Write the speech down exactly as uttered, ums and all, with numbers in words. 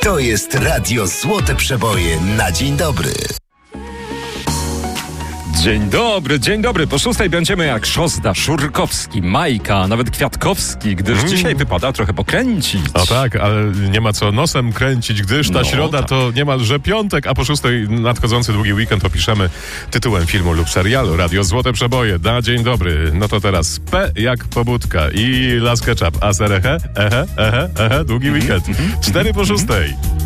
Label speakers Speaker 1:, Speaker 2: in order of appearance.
Speaker 1: To jest Radio Złote Przeboje na dzień dobry.
Speaker 2: Dzień dobry, dzień dobry. Po szóstej będziemy jak Szozda, Szurkowski, Majka, nawet Kwiatkowski, gdyż mm. dzisiaj wypada trochę pokręcić.
Speaker 3: O tak, ale nie ma co nosem kręcić, gdyż ta
Speaker 2: no,
Speaker 3: środa
Speaker 2: tak.
Speaker 3: to niemalże piątek, a po szóstej nadchodzący długi weekend opiszemy tytułem filmu lub serialu Radio Złote Przeboje na dzień dobry. No to teraz P jak pobudka i Las Ketchup, a ser ehe, ehe, ehe, ehe, długi weekend. Cztery po szóstej.